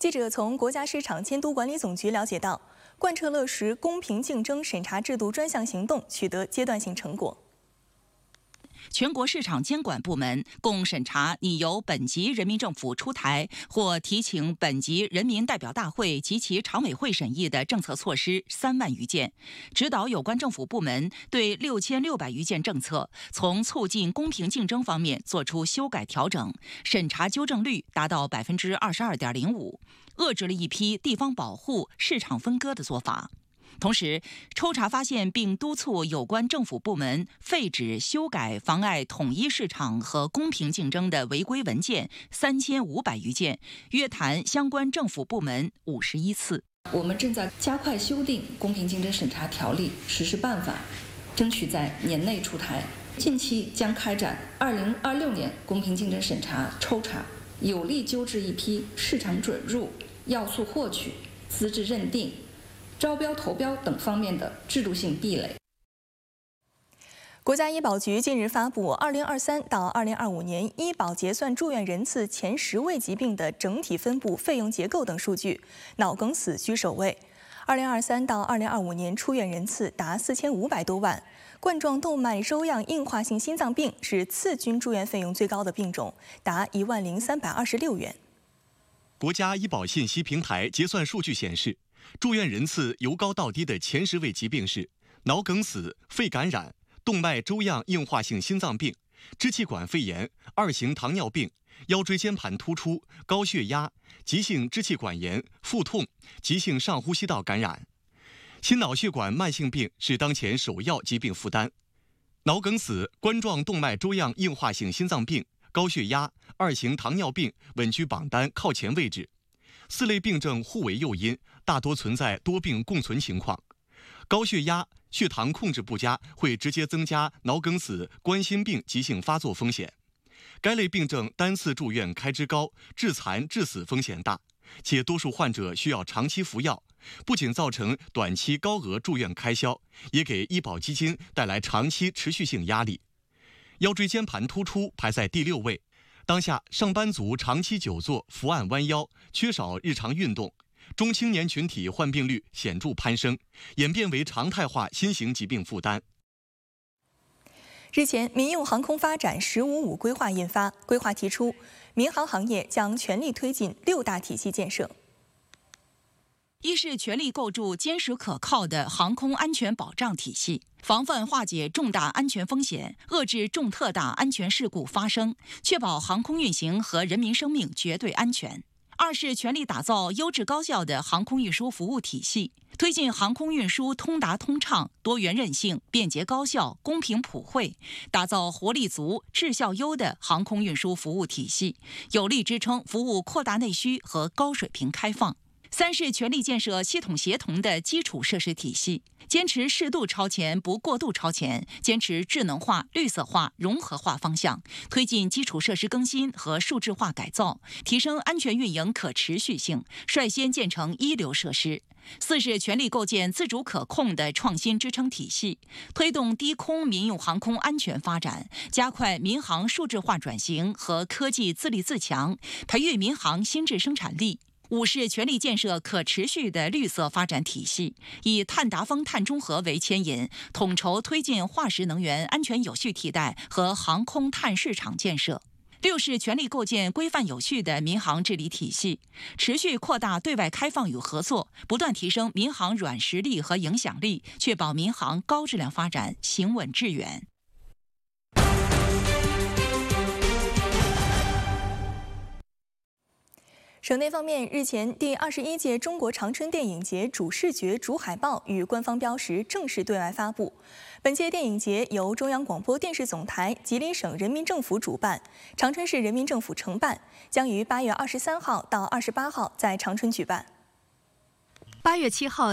记者从国家市场监督管理总局了解到，贯彻落实公平竞争审查制度专项行动取得阶段性成果。 全国市场监管部门共审查拟由本级人民政府出台或提请本级人民代表大会及其常委会审议的政策措施3万余件，指导有关政府部门对6600余件政策从促进公平竞争方面作出修改调整，审查纠正率达到22.05%，遏制了一批地方保护、市场分割的做法。同时，抽查发现并督促有关政府部门废止、修改妨碍统一市场和公平竞争的违规文件3500余件，约谈相关政府部门51次。 我们正在加快修订《公平竞争审查条例》实施办法，争取在年内出台。近期将开展2026年公平竞争审查抽查，有力纠治一批市场准入、要素获取、资质认定、招标投标等方面的制度性壁垒。 国家医保局近日发布2023到2025年医保结算住院人次前10位疾病的整体分布费用结构等数据，脑梗死居首位。2023到2025年出院人次达4500多万，冠状动脉粥样硬化性心脏病是次均住院费用最高的病种，达10326元。 国家医保信息平台结算数据显示，住院人次由高到低的前10位疾病是脑梗死、肺感染、动脉粥样硬化性心脏病、支气管肺炎、2型糖尿病、腰椎间盘突出、高血压、急性支气管炎、腹痛、急性上呼吸道感染。心脑血管慢性病是当前首要疾病负担，脑梗死、冠状动脉粥样硬化性心脏病、高血压、2型糖尿病稳居榜单靠前位置。4类病症互为诱因，大多存在多病共存情况。高血压、血糖控制不佳会直接增加脑梗死、冠心病急性发作风险。该类病症单次住院开支高，致残致死风险大，且多数患者需要长期服药，不仅造成短期高额住院开销，也给医保基金带来长期持续性压力。腰椎间盘突出排在第6位。当下上班族长期久坐、伏案弯腰，缺少日常运动，中青年群体患病率显著攀升，演变为常态化新型疾病负担。 日前，民用航空发展“15+5”规划印发，规划提出，民航行业将全力推进6大体系建设。 一是全力构筑坚实可靠的航空安全保障体系，防范化解重大安全风险，遏制重特大安全事故发生，确保航空运行和人民生命绝对安全。二是全力打造优质高效的航空运输服务体系，推进航空运输通达通畅、多元韧性、便捷高效、公平普惠，打造活力足、质效优的航空运输服务体系，有力支撑服务扩大内需和高水平开放。三是全力建设系统协同的基础设施体系，坚持适度超前不过度超前，坚持智能化、绿色化、融合化方向，推进基础设施更新和数字化改造，提升安全运营可持续性，率先建成一流设施。四是全力构建自主可控的创新支撑体系，推动低空民用航空安全发展，加快民航数字化转型和科技自立自强，培育民航新质生产力。五是全力建设可持续的绿色发展体系，以碳达峰、碳中和为牵引，统筹推进化石能源安全有序替代和航空碳市场建设。六是全力构建规范有序的民航治理体系，持续扩大对外开放与合作，不断提升民航软实力和影响力，确保民航高质量发展行稳致远。 省内方面，日前第21届中国长春电影节主视觉主海报与官方标识正式对外发布。本届电影节由中央广播电视总台、吉林省人民政府主办，长春市人民政府承办，将于8月23号到28号在长春举办。 8月7号。